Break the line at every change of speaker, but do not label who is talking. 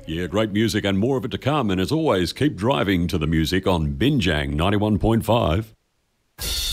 Yeah, great music and more of it to come. And as always, keep driving to the music on Binjang 91.5.